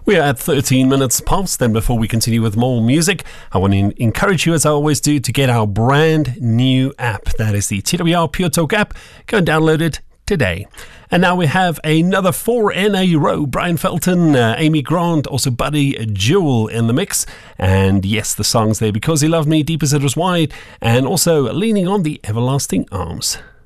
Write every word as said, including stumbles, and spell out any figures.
We are at thirteen minutes past. Then before we continue with more music, I want to encourage you, as I always do, to get our brand new app. That is the T W R Pure Talk app. Go and download it today. And now we have another four in a row. Brian Felton, uh, Amy Grant, also Buddy Jewel in the mix. And yes, the songs there, Because He Loved Me, Deep As It Was Wide, and also Leaning on the Everlasting Arms.